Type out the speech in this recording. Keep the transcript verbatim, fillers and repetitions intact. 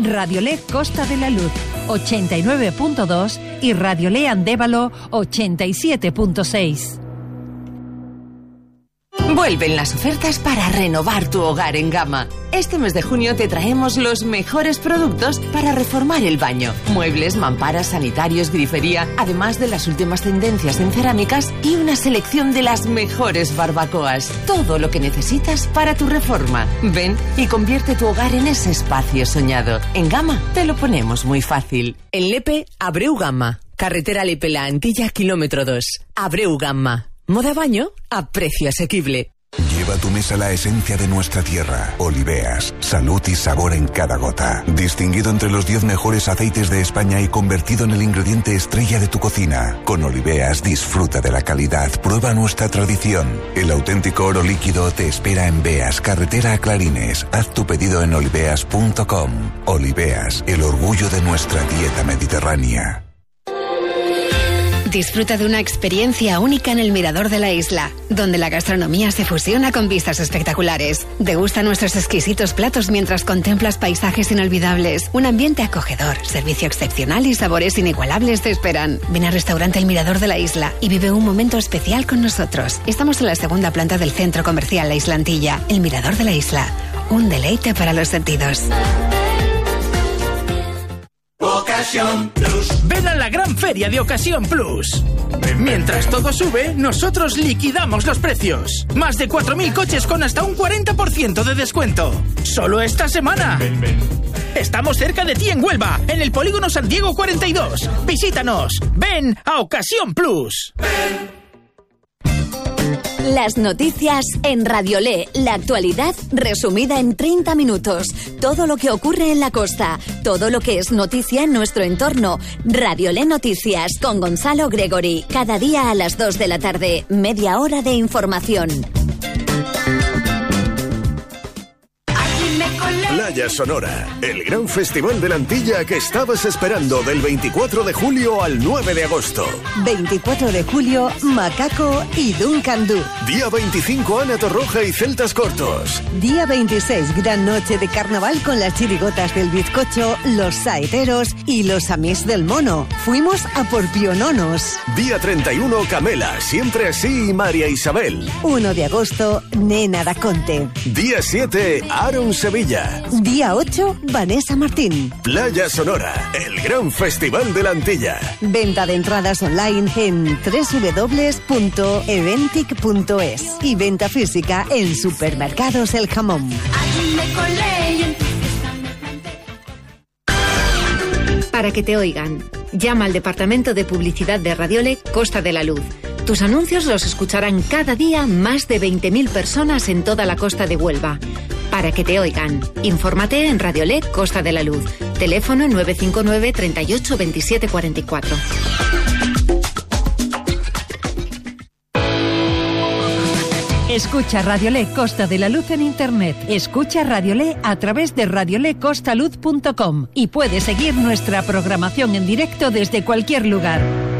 Radiolé Costa de la Luz ochenta y nueve punto dos y Radiolé Andévalo ochenta y siete punto seis. Vuelven las ofertas para renovar tu hogar en Gama. Este mes de junio te traemos los mejores productos para reformar el baño. Muebles, mamparas, sanitarios, grifería, además de las últimas tendencias en cerámicas y una selección de las mejores barbacoas. Todo lo que necesitas para tu reforma. Ven y convierte tu hogar en ese espacio soñado. En Gama te lo ponemos muy fácil. En Lepe, Abreu Gama. Carretera Lepe-La Antilla, kilómetro dos. Abreu Gama. Moda baño a precio asequible. Lleva a tu mesa la esencia de nuestra tierra. Oliveas, salud y sabor en cada gota. Distinguido entre los diez mejores aceites de España y convertido en el ingrediente estrella de tu cocina. Con Oliveas disfruta de la calidad, prueba nuestra tradición. El auténtico oro líquido te espera en Beas, carretera a Clarines. Haz tu pedido en oliveas punto com. Oliveas, el orgullo de nuestra dieta mediterránea. Disfruta de una experiencia única en el Mirador de la Isla, donde la gastronomía se fusiona con vistas espectaculares. Degusta nuestros exquisitos platos mientras contemplas paisajes inolvidables. Un ambiente acogedor, servicio excepcional y sabores inigualables te esperan. Ven al restaurante El Mirador de la Isla y vive un momento especial con nosotros. Estamos en la segunda planta del centro comercial La Islantilla. El Mirador de la Isla, un deleite para los sentidos. Ocasión Plus. Ven a la gran feria de Ocasión Plus. Mientras todo sube, nosotros liquidamos los precios. Más de cuatro mil coches con hasta un cuarenta por ciento de descuento. Solo esta semana. Ven, ven. Estamos cerca de ti en Huelva, en el Polígono San Diego cuarenta y dos. Visítanos. Ven a Ocasión Plus. Ven. Las noticias en Radiolé, la actualidad resumida en treinta minutos. Todo lo que ocurre en la costa, todo lo que es noticia en nuestro entorno. Radiolé Noticias con Gonzalo Gregory. Cada día a las dos de la tarde, media hora de información. Playa Sonora, el gran festival de la Antilla que estabas esperando del veinticuatro de julio al nueve de agosto. veinticuatro de julio, Macaco y Duncan Du. Día veinticinco, Ana Torroja y Celtas Cortos. Día veintiséis, gran noche de carnaval con las chirigotas del bizcocho, los saeteros y los amís del mono. Fuimos a por piononos. Día treinta y uno, Camela, siempre así y María Isabel. uno de agosto, Nena da Conte. Día siete, Aaron Sevilla. Día ocho, Vanessa Martín. Playa Sonora, el gran festival de la Antilla. Venta de entradas online en doble u doble u doble u punto eventic punto es y venta física en Supermercados El Jamón. Para que te oigan, llama al Departamento de Publicidad de Radiolé Costa de la Luz. Tus anuncios los escucharán cada día más de veinte mil personas en toda la costa de Huelva. Para que te oigan, infórmate en Radiolé Costa de la Luz. Teléfono nueve cinco nueve, treinta y ocho, veintisiete cuarenta y cuatro. Escucha Radiolé Costa de la Luz en internet. Escucha Radiolé a través de radiolé costa luz punto com y puedes seguir nuestra programación en directo desde cualquier lugar.